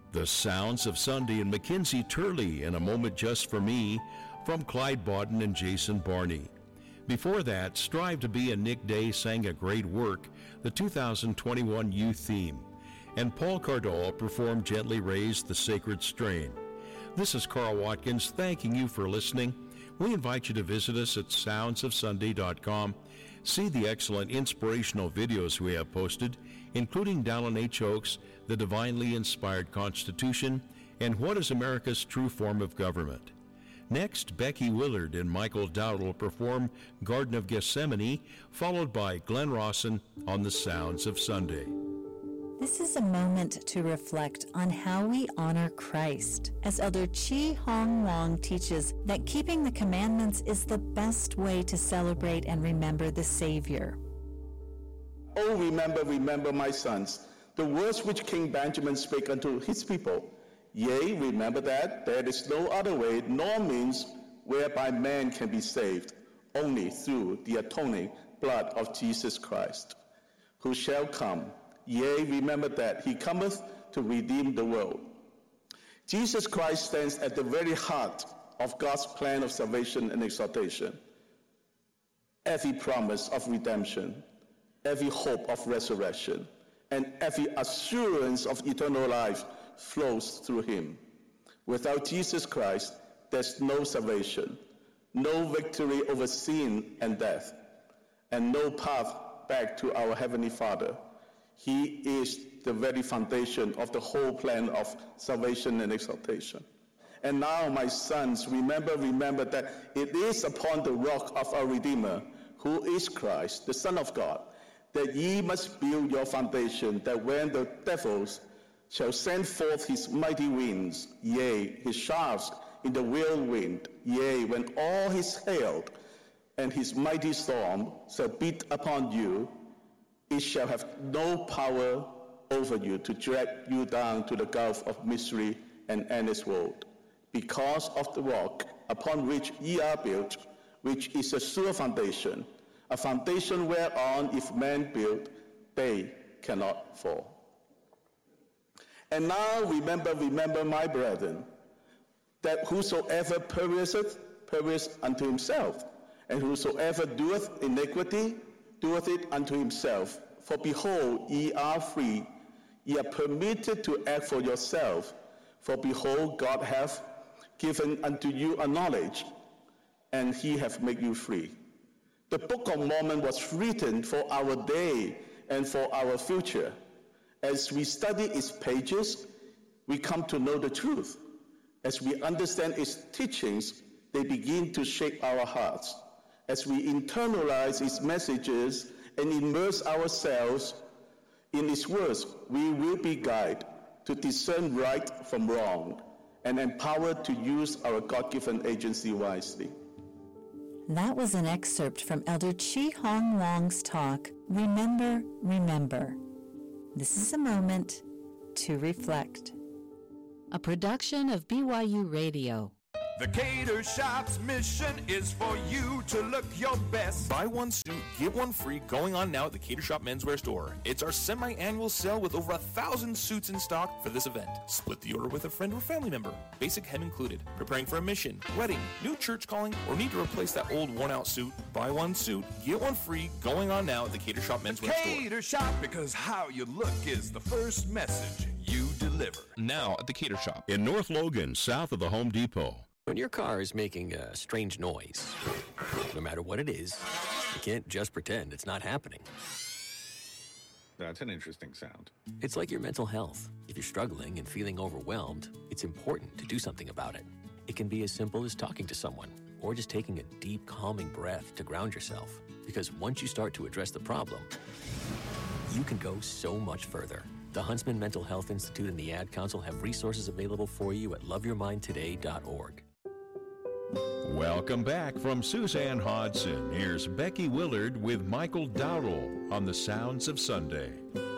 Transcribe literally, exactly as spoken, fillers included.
The Sounds of Sunday and Mackenzie Turley in A Moment Just for Me from Clyde Bodden and Jason Barney. Before that, Strive to Be, and Nick Day sang A Great Work, the two thousand twenty-one youth theme. And Paul Cardall performed Gently Raise the Sacred Strain. This is Carl Watkins thanking you for listening. We invite you to visit us at sounds of sunday dot com. See the excellent inspirational videos we have posted, including Dallin H. Oaks, The Divinely Inspired Constitution, and What is America's True Form of Government. Next, Becky Willard and Michael Dowdle perform Garden of Gethsemane, followed by Glenn Rawson on The Sounds of Sunday. This is a moment to reflect on how we honor Christ, as Elder Chi Hong Wong teaches that keeping the commandments is the best way to celebrate and remember the Savior. Oh, remember, remember, my sons, the words which King Benjamin spake unto his people. Yea, remember that there is no other way nor means whereby man can be saved, only through the atoning blood of Jesus Christ, who shall come. Yea, remember that he cometh to redeem the world. Jesus Christ stands at the very heart of God's plan of salvation and exaltation. Every promise of redemption, every hope of resurrection, and every assurance of eternal life flows through him. Without Jesus Christ, there's no salvation, no victory over sin and death, and no path back to our Heavenly Father. He is the very foundation of the whole plan of salvation and exaltation. And now, my sons, remember, remember that it is upon the rock of our Redeemer, who is Christ, the Son of God, that ye must build your foundation, that when the devils shall send forth his mighty winds, yea, his shafts in the whirlwind, yea, when all his hail and his mighty storm shall beat upon you, it shall have no power over you to drag you down to the gulf of misery and endless woe, because of the rock upon which ye are built, which is a sure foundation, a foundation whereon if men build, they cannot fall. And now remember, remember, my brethren, that whosoever perisheth, perisheth unto himself, and whosoever doeth iniquity, doeth it unto himself. For behold, ye are free, ye are permitted to act for yourself. For behold, God hath given unto you a knowledge, and he hath made you free. The Book of Mormon was written for our day and for our future. As we study its pages, we come to know the truth. As we understand its teachings, they begin to shape our hearts. As we internalize its messages and immerse ourselves in its words, we will be guided to discern right from wrong and empowered to use our God-given agency wisely. That was an excerpt from Elder Chi Hong Wong's talk, Remember, Remember. This is a moment to reflect. A production of B Y U Radio. The Cater Shop's mission is for you to look your best. Buy one suit, get one free, going on now at the Cater Shop Menswear Store. It's our semi-annual sale with over a thousand suits in stock for this event. Split the order with a friend or family member. Basic hem included. Preparing for a mission, wedding, new church calling, or need to replace that old worn-out suit? Buy one suit, get one free, going on now at the Cater Shop Menswear Store. Cater Shop, because how you look is the first message you deliver. Now at the Cater Shop. In North Logan, south of the Home Depot. When your car is making a strange noise, no matter what it is, you can't just pretend it's not happening. That's an interesting sound. It's like your mental health. If you're struggling and feeling overwhelmed, it's important to do something about it. It can be as simple as talking to someone or just taking a deep, calming breath to ground yourself. Because once you start to address the problem, you can go so much further. The Huntsman Mental Health Institute and the Ad Council have resources available for you at love your mind today dot org. Welcome back from Suzanne Hodson. Here's Becky Willard with Michael Dowdle on The Sounds of Sunday.